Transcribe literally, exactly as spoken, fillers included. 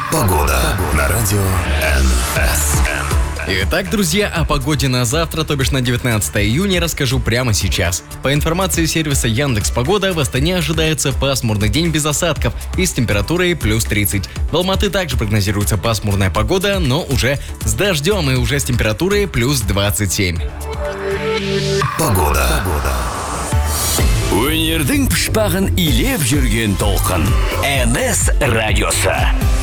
Погода на радио эн эс. Итак, друзья, о погоде на завтра, то бишь на девятнадцатое июня, расскажу прямо сейчас. По информации сервиса Яндекс.Погода, в Астане ожидается пасмурный день без осадков и с температурой плюс тридцать. В Алматы также прогнозируется пасмурная погода, но уже с дождем и уже с температурой плюс двадцать семь. Погода. Өнердің пұшпағын илеп жүрген толқын. эн эс радиосы.